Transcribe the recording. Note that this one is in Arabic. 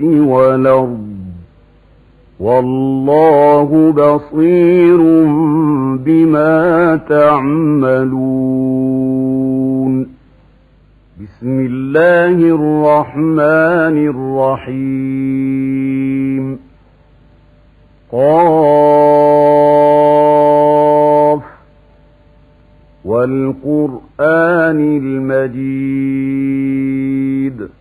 والأرض والله بصير بما تعملون. بسم الله الرحمن الرحيم. قاف والقرآن المجيد